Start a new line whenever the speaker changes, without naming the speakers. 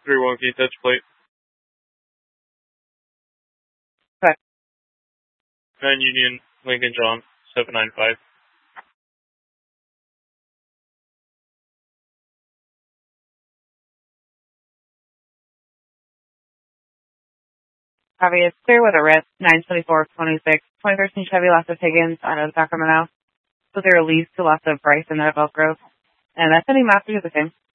31 key touch plate.
Okay.
9 Union, Lincoln John, 795.
Copy. It's clear with a risk, 924-26, 2013 Chevy loss of Higgins out of Sacramento. So they're released to loss of Bryce and that of Elk Grove. And that's any master the same.